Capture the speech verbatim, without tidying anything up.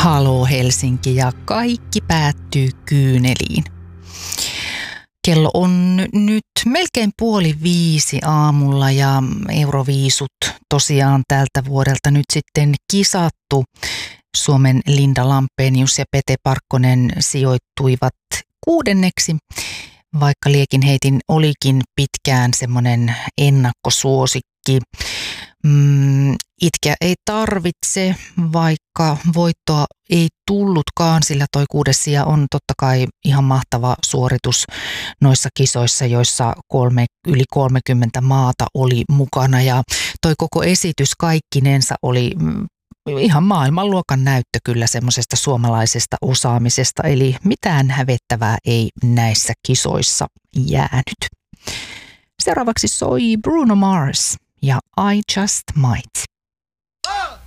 Haloo Helsinki ja kaikki päättyy kyyneliin. Kello on nyt melkein puoli viisi aamulla ja Euroviisut tosiaan tältä vuodelta nyt sitten kisattu. Suomen Linda Lampenius ja Pete Parkkonen sijoittuivat kuudenneksi, vaikka Liekinheitin olikin pitkään semmoinen ennakkosuosikki. Mm, itkeä ei tarvitse, vaikka voittoa ei tullutkaan, sillä toi kuudes sija on totta kai ihan mahtava suoritus noissa kisoissa, joissa kolme, yli kolmekymmentä maata oli mukana. Ja toi koko esitys kaikkinensa oli ihan maailmanluokan näyttö kyllä semmoisesta suomalaisesta osaamisesta, eli mitään hävettävää ei näissä kisoissa jäänyt. Seuraavaksi soi Bruno Mars ja I Just Might. Oh!